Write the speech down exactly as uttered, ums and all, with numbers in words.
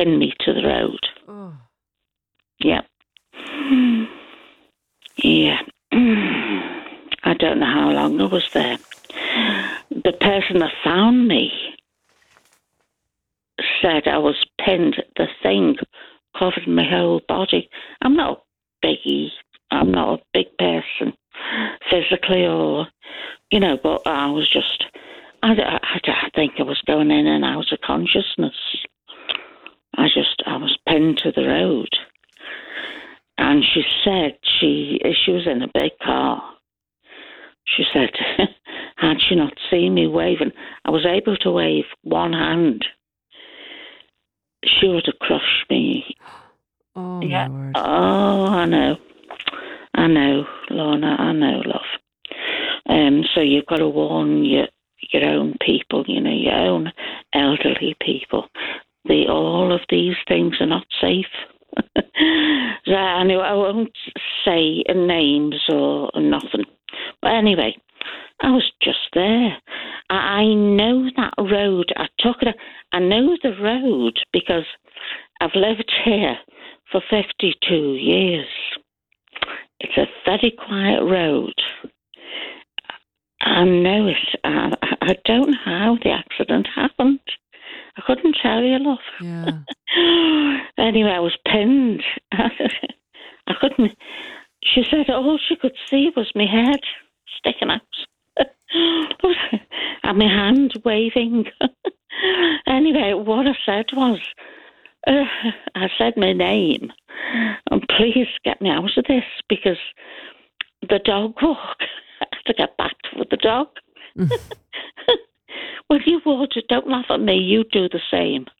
pinned me to the road. Oh. Yeah. Yeah. I don't know how long I was there. The person that found me said I was pinned. The thing covered my whole body. I'm not biggie. I'm not a big person physically, or, you know, but I was just, I, I, I think I was going in and out of consciousness. I just, I was pinned to the road. And she said she, she was in a big car. She said, had she not seen me waving, I was able to wave one hand. She would have crushed me. Oh, Yeah. my word. Oh, I know. I know, Lorna, I know, love. Um, so you've got to warn your your own people, you know, your own elderly people. The, all of these things are not safe. So I know I won't say names or nothing. But anyway, I was just there. I, I know that road. I took it. I know the road because I've lived here for fifty-two years. It's a very quiet road. I know it. I, I don't know how the accident happened. I couldn't tell you, love. Yeah. Anyway, I was pinned. I couldn't. She said all she could see was my head sticking out. And my hand waving. Anyway, what I said was, uh, I said my name, and please get me out of this, because the dog walk, I have to get back with the dog. When you water, don't laugh at me, you do the same.